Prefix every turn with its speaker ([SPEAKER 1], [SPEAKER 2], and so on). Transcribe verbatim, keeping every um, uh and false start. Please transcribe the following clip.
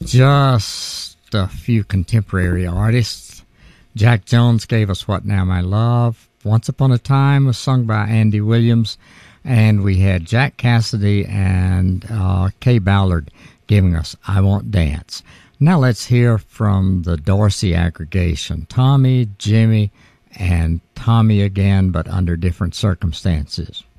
[SPEAKER 1] just a few contemporary artists. Jack Jones gave us What Now My Love. Once Upon a Time was sung by Andy Williams. And we had Jack Cassidy and uh, Kay Ballard giving us I Won't Dance. Now let's hear from the Dorsey aggregation. Tommy, Jimmy, and Tommy again, but under different circumstances.